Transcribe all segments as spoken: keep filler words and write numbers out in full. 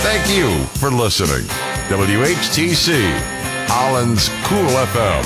Thank you for listening. W H T C, Holland's Cool F M.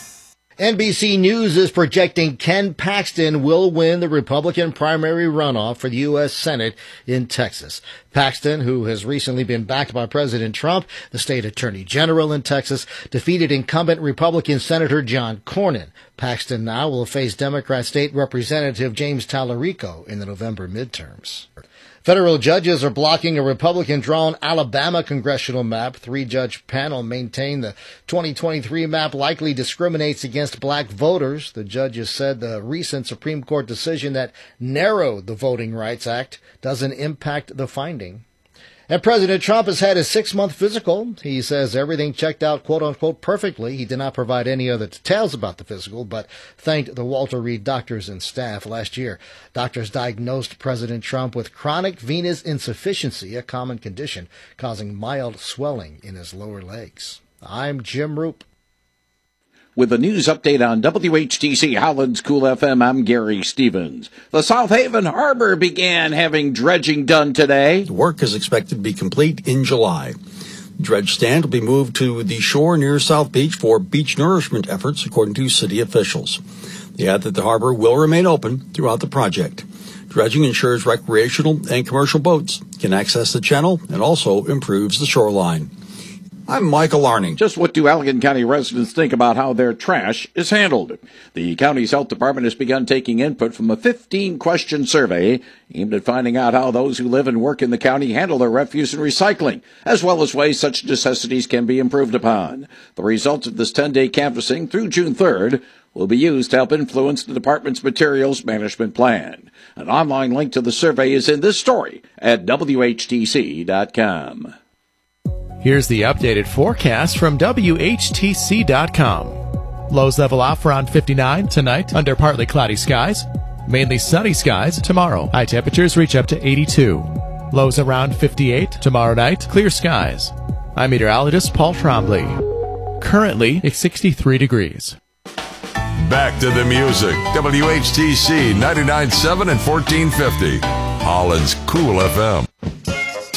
N B C News is projecting Ken Paxton will win the Republican primary runoff for the U S Senate in Texas. Paxton, who has recently been backed by President Trump, the state attorney general in Texas, defeated incumbent Republican Senator John Cornyn. Paxton now will face Democrat State Representative James Tallarico in the November midterms. Federal judges are blocking a Republican-drawn Alabama congressional map. Three-judge panel maintained the twenty twenty-three map likely discriminates against black voters. The judges said the recent Supreme Court decision that narrowed the Voting Rights Act doesn't impact the finding. And President Trump has had his six-month physical. He says everything checked out, quote-unquote, perfectly. He did not provide any other details about the physical, but thanked the Walter Reed doctors and staff. Last year, doctors diagnosed President Trump with chronic venous insufficiency, a common condition causing mild swelling in his lower legs. I'm Jim Roop. With a news update on W H T C Holland's Cool F M, I'm Gary Stevens. The South Haven Harbor began having dredging done today. The work is expected to be complete in July. The dredge stand will be moved to the shore near South Beach for beach nourishment efforts, according to city officials. They add that the harbor will remain open throughout the project. Dredging ensures recreational and commercial boats can access the channel and also improves the shoreline. I'm Michael Arning. Just what do Allegan County residents think about how their trash is handled? The county's health department has begun taking input from a fifteen-question survey aimed at finding out how those who live and work in the county handle their refuse and recycling, as well as ways such necessities can be improved upon. The results of this ten-day canvassing through June third will be used to help influence the department's materials management plan. An online link to the survey is in this story at W H T C dot com. Here's the updated forecast from W H T C dot com. Lows level off around fifty-nine tonight under partly cloudy skies. Mainly sunny skies tomorrow. High temperatures reach up to eighty-two. Lows around fifty-eight tomorrow night. Clear skies. I'm meteorologist Paul Trombley. Currently, it's sixty-three degrees. Back to the music. W H T C ninety-nine point seven and fourteen fifty. Holland's Cool F M.